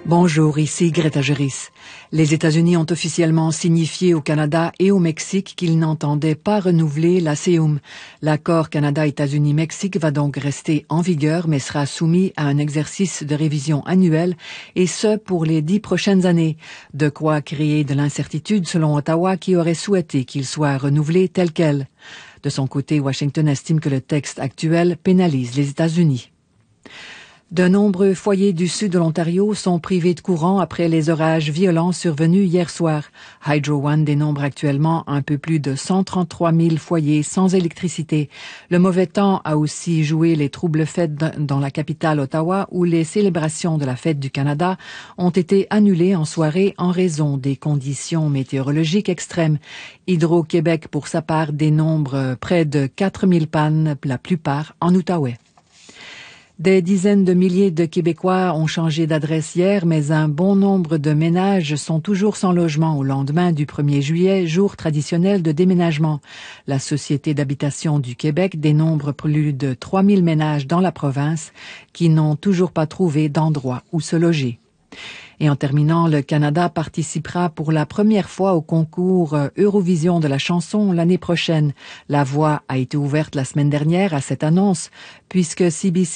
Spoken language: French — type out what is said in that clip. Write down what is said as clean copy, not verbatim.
Bonjour, ici Greta Geris. Les États-Unis ont officiellement signifié au Canada et au Mexique qu'ils n'entendaient pas renouveler l'ASEUM. L'accord Canada-États-Unis-Mexique va donc rester en vigueur, mais sera soumis à un exercice de révision annuel, et ce pour les 10 prochaines années. De quoi créer de l'incertitude selon Ottawa, qui aurait souhaité qu'il soit renouvelé tel quel. De son côté, Washington estime que le texte actuel pénalise les États-Unis. De nombreux foyers du sud de l'Ontario sont privés de courant après les orages violents survenus hier soir. Hydro One dénombre actuellement un peu plus de 133 000 foyers sans électricité. Le mauvais temps a aussi joué les troubles faits dans la capitale Ottawa, où les célébrations de la fête du Canada ont été annulées en soirée en raison des conditions météorologiques extrêmes. Hydro-Québec, pour sa part, dénombre près de 4 000 pannes, la plupart en Outaouais. Des dizaines de milliers de Québécois ont changé d'adresse hier, mais un bon nombre de ménages sont toujours sans logement au lendemain du 1er juillet, jour traditionnel de déménagement. La Société d'habitation du Québec dénombre plus de 3 000 ménages dans la province qui n'ont toujours pas trouvé d'endroit où se loger. Et en terminant, le Canada participera pour la première fois au concours Eurovision de la chanson l'année prochaine. La voie a été ouverte la semaine dernière à cette annonce, puisque CBC